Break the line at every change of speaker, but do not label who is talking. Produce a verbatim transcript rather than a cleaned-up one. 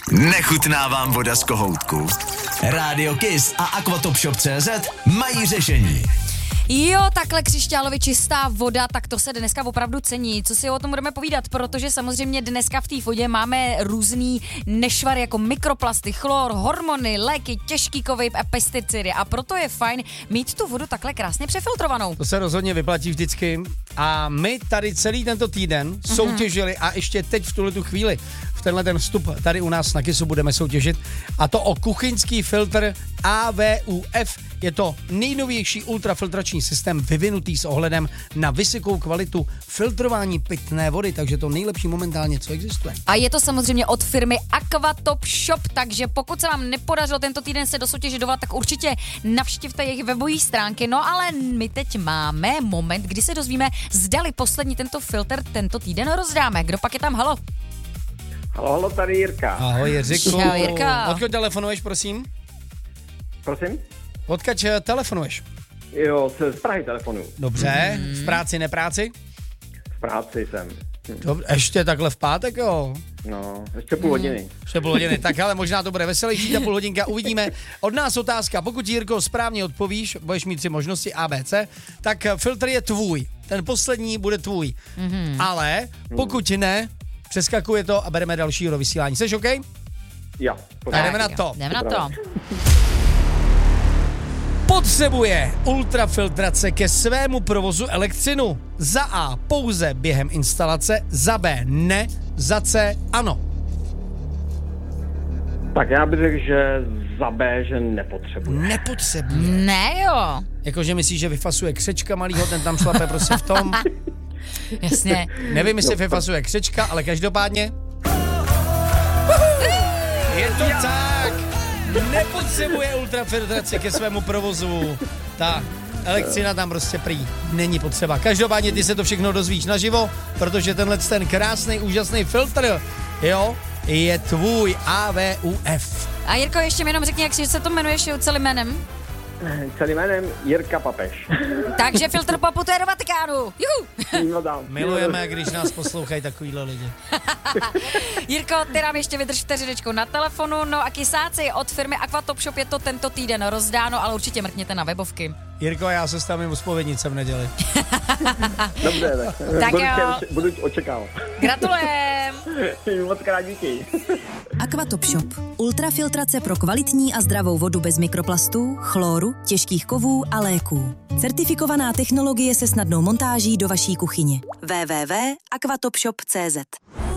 Nechutná vám voda z kohoutku? Rádio Kiss a Aquatop Shop tečka cé zet mají řešení.
Jo, takhle křišťálově čistá voda, tak to se dneska opravdu cení. Co si o tom budeme povídat, protože samozřejmě dneska v té vodě máme různý nešvary jako mikroplasty, chlor, hormony, léky, těžký kovy a pesticidy a proto je fajn mít tu vodu takhle krásně přefiltrovanou.
To se rozhodně vyplatí vždycky a my tady celý tento týden mm-hmm. soutěžili a ještě teď v tuhletu chvíli v tenhle ten vstup tady u nás na Kissu budeme soutěžit a to o kuchyňský filtr A V U F. Je to nejnovější ultrafiltrační systém vyvinutý s ohledem na vysokou kvalitu filtrování pitné vody, takže to nejlepší momentálně, co existuje.
A je to samozřejmě od firmy Aquatop Shop, takže pokud se vám nepodařilo tento týden se do soutěže dovolat, tak určitě navštivte jejich webové stránky. No ale my teď máme moment, kdy se dozvíme, zdali poslední tento filtr tento týden rozdáme. Kdo pak je tam? Halo?
Halo, halo, tady Jirka.
Ahoj, Jiříku.
Čau, Jirka.
Odkud telefonuješ, prosím?
Prosím?
Odkud telefonuješ?
Jo, z Prahy telefonuju.
Dobře, mm. v práci, nepráci?
V práci jsem.
Dobře, ještě takhle v pátek, jo?
No, ještě půl hodiny.
Ještě půl hodiny, tak ale možná to bude veselější, ta půl hodinka, uvidíme. Od nás otázka, pokud Jirko správně odpovíš, budeš mít tři možnosti A, B, C, tak filtr je tvůj, ten poslední bude tvůj. Mm-hmm. Ale pokud ne, přeskakuje to a bereme dalšího do vysílání. Jseš OK?
Jo.
Tak jdeme na to.
Jdeme na to.
Potřebuje ultrafiltrace ke svému provozu elektřinu? Za A pouze během instalace, za B ne, za C ano.
Tak já bych řekl, že za B, že nepotřebuje.
Nepotřebuje.
Ne jo.
Jakože myslíš, že vyfasuje křečka malýho, ten tam šlape prostě v tom?
Jasně.
Nevím, jestli vyfasuje křečka, ale každopádně je to tak. Nepotřebuje ultrafiltraci ke svému provozu. Ta elektřina tam prostě prý není potřeba. Každopádně ty se to všechno dozvíš naživo, protože tenhle ten krásný, úžasný filtr, jo, je tvůj A V U F.
A Jirko, ještě mi jenom řekni, jak se to jmenuješ celým jménem?
Celým jménem Jirka Papež.
Takže filtr poputuje do Vatikánu. Juhu.
Milujeme, když nás poslouchají takovýhle lidi.
Jirko, ty nám ještě vydrž vteřinečku na telefonu. No a kysáci od firmy Aquatop Shop je to tento týden rozdáno, ale určitě mrkněte na webovky.
Jirko, já se stavím u zpovědnice v neděli.
Dobře, tak.
Tak
budu,
jo.
Tě, budu očekávat.
Gratulujem.
Moc krát díky.
Aquatop Shop. Ultrafiltrace pro kvalitní a zdravou vodu bez mikroplastů, chloru, těžkých kovů a léků. Certifikovaná technologie se snadnou montáží do vaší kuchyně. w w w tečka aquatop shop tečka cé zet